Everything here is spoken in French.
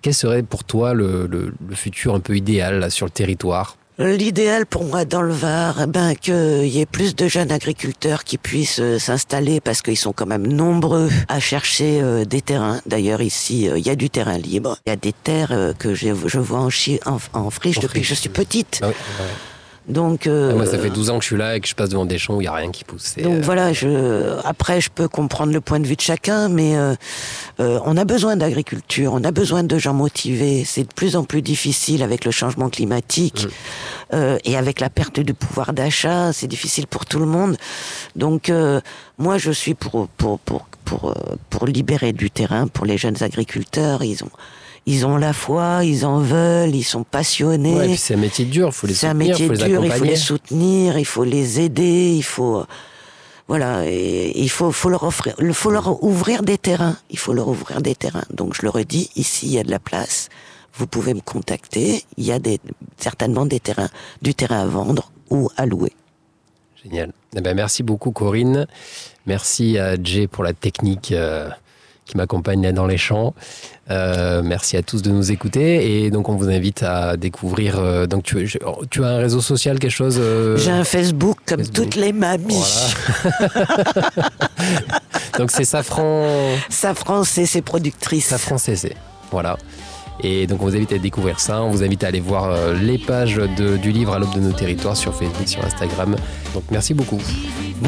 Quel serait pour toi le futur un peu idéal là, sur le territoire ? L'idéal pour moi dans le Var, qu'il y ait plus de jeunes agriculteurs qui puissent s'installer parce qu'ils sont quand même nombreux à chercher des terrains. D'ailleurs ici, il y a du terrain libre. Il y a des terres que je vois en friche depuis que je suis petite. Ah oui, ouais. Donc, moi, ça fait 12 ans que je suis là et que je passe devant des champs où il n'y a rien qui pousse. Donc voilà, après je peux comprendre le point de vue de chacun, mais on a besoin d'agriculture, on a besoin de gens motivés. C'est de plus en plus difficile avec le changement climatique et avec la perte du pouvoir d'achat, c'est difficile pour tout le monde. Donc moi je suis pour libérer du terrain pour les jeunes agriculteurs. Ils ont la foi, ils en veulent, ils sont passionnés. Ouais, puis c'est un métier dur, il faut les soutenir, il faut les accompagner. Il faut les soutenir, il faut les aider, il faut leur ouvrir des terrains. Il faut leur ouvrir des terrains. Donc je le redis, ici il y a de la place. Vous pouvez me contacter. Il y a certainement du terrain à vendre ou à louer. Génial. Merci beaucoup Corinne. Merci à Jay pour la technique qui m'accompagne là dans les champs. Merci à tous de nous écouter et donc on vous invite à découvrir. Donc tu as un réseau social, quelque chose J'ai un Facebook comme toutes les mamies. Voilà. Donc c'est Safran CC Productrice. Safran CC. Voilà. Et donc on vous invite à découvrir ça. On vous invite à aller voir les pages du livre À l'aube de nos territoires sur Facebook, sur Instagram. Donc merci beaucoup.